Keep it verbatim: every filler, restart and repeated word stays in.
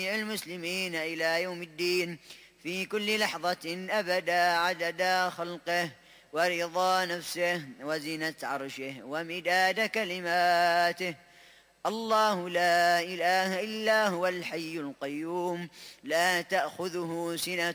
المسلمين إلى يوم الدين في كل لحظة أبدا عدد خلقه ورضا نفسه وزنة عرشه ومداد كلماته. الله لا إله إلا هو الحي القيوم لا تأخذه سنة